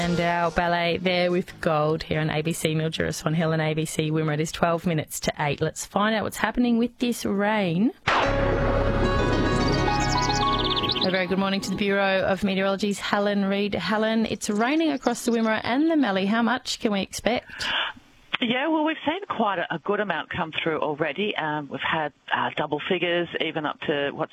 And our ballet there with gold here on ABC Mildura Swan Hill and ABC Wimmera. It is 12 minutes to 8. Let's find out what's happening with this rain. A very good morning to the Bureau of Meteorology's Helen Reid. Helen, it's raining across the Wimmera and the Mallee. How much can we expect? Yeah, well, we've seen quite a good amount come through already. We've had double figures, even up to,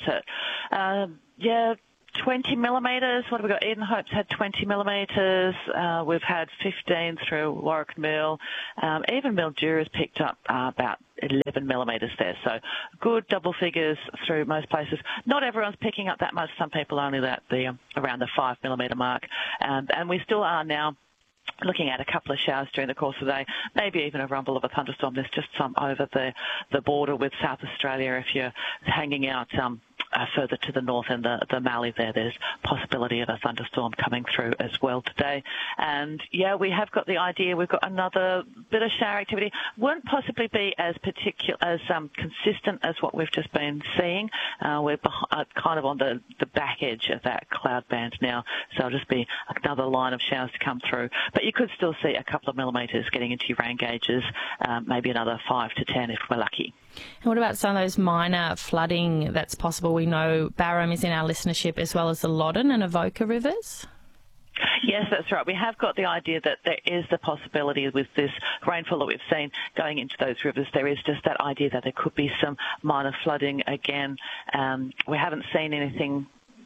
20 millimetres. What have we got? Eden Hope's had 20 millimetres. We've had 15 through Warwick Mill. Even Mildura's picked up about 11 millimetres there. So good double figures through most places. Not everyone's picking up that much. Some people only at around the 5 millimetre mark. And we still are now looking at a couple of showers during the course of the day, maybe even a rumble of a thunderstorm. There's just some over the border with South Australia. If you're hanging out further to the north in the Mallee there's possibility of a thunderstorm coming through as well today. And yeah, we have got the idea. We've got another bit of shower activity. Won't possibly be as consistent as what we've just been seeing. We're kind of on the back edge of that cloud band now, so it'll just be another line of showers to come through. But you could still see a couple of millimetres getting into your rain gauges, maybe another 5 to 10 if we're lucky. And what about some of those minor flooding that's possible? We know Barham is in our listenership, as well as the Loddon and Avoca rivers. Yes, that's right. We have got the idea that there is the possibility with this rainfall that we've seen going into those rivers. There is just that idea that there could be some minor flooding again. We haven't seen anything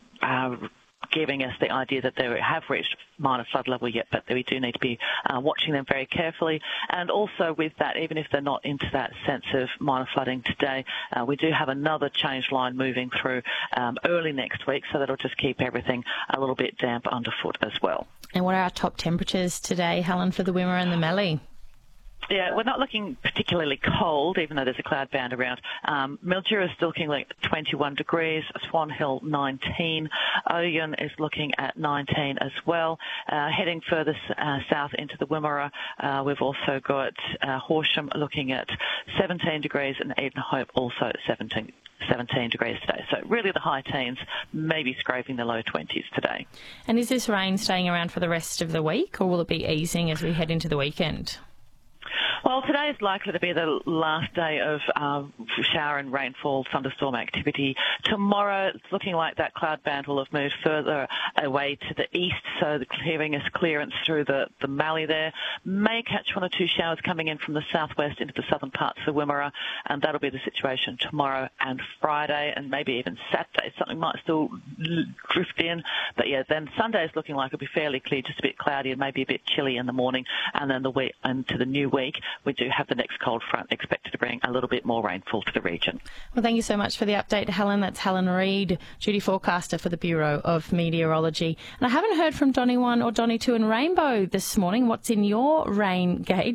giving us the idea that they have reached minor flood level yet, but we do need to be watching them very carefully. And also with that, even if they're not into that sense of minor flooding today, we do have another change line moving through early next week, so that'll just keep everything a little bit damp underfoot as well. And what are our top temperatures today, Helen, for the Wimmera and the Mallee? Yeah, we're not looking particularly cold, even though there's a cloud band around. Mildura is still looking like 21 degrees, Swan Hill 19, Oyen is looking at 19 as well. Heading further south into the Wimmera, we've also got Horsham looking at 17 degrees and Eden Hope also at 17 degrees today. So really the high teens, maybe scraping the low 20s today. And is this rain staying around for the rest of the week, or will it be easing as we head into the weekend? Well, today is likely to be the last day of shower and rainfall, thunderstorm activity. Tomorrow, it's looking like that cloud band will have moved further away to the east, so giving us clearance through the Mallee there. May catch one or two showers coming in from the southwest into the southern parts of Wimmera, and that'll be the situation tomorrow and Friday, and maybe even Saturday. Something might still drift in, but yeah, then Sunday is looking like it'll be fairly clear, just a bit cloudy and maybe a bit chilly in the morning, and then the week into the new week, we do have the next cold front expected to bring a little bit more rainfall to the region. Well, thank you so much for the update, Helen. That's Helen Reid, duty forecaster for the Bureau of Meteorology. And I haven't heard from Donny 1 or Donny 2 in Rainbow this morning. What's in your rain gauge?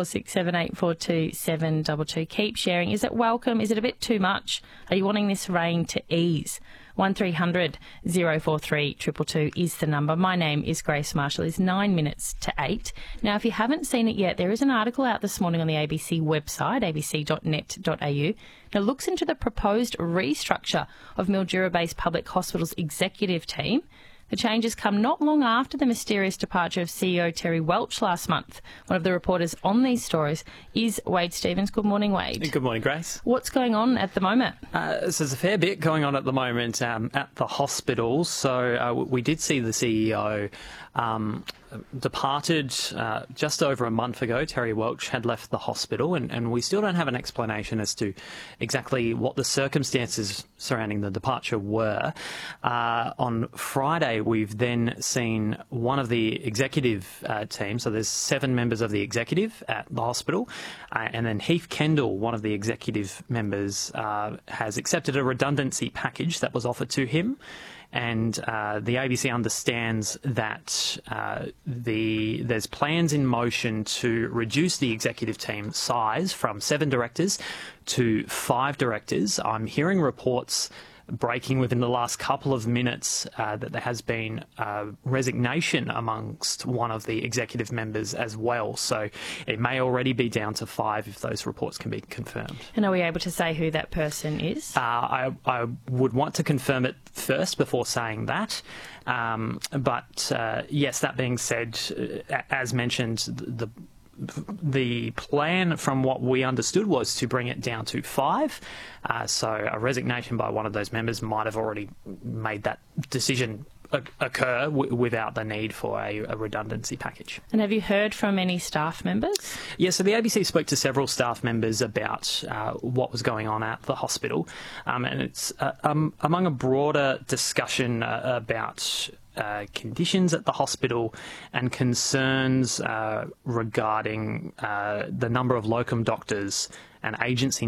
0467842722. Keep sharing. Is it welcome? Is it a bit too much? Are you wanting this rain to ease? 1300 043 222 is the number. My name is Grace Marshall. It's 9 minutes to 8. Now, if you haven't seen it yet, there is an article out this morning on the ABC website, abc.net.au, that looks into the proposed restructure of Mildura-based public hospitals executive team. The changes come not long after the mysterious departure of CEO Terry Welch last month. One of the reporters on these stories is Wade Stevens. Good morning, Wade. Good morning, Grace. What's going on at the moment? So there's a fair bit going on at the moment at the hospitals. So we did see the CEO departed just over a month ago. Terry Welch had left the hospital, and we still don't have an explanation as to exactly what the circumstances surrounding the departure were. On Friday, we've then seen one of the executive team, so there's 7 members of the executive at the hospital, and then Heath Kendall, one of the executive members, has accepted a redundancy package that was offered to him. And the ABC understands that there's plans in motion to reduce the executive team size from 7 directors to 5 directors. I'm hearing reports breaking within the last couple of minutes that there has been resignation amongst one of the executive members as well. So it may already be down to 5 if those reports can be confirmed. And are we able to say who that person is? I would want to confirm it first before saying that. But yes, that being said, as mentioned, the plan from what we understood was to bring it down to 5. So a resignation by one of those members might have already made that decision occur without the need for a redundancy package. And have you heard from any staff members? Yeah, so the ABC spoke to several staff members about what was going on at the hospital, and it's among a broader discussion about conditions at the hospital and concerns regarding the number of locum doctors and agency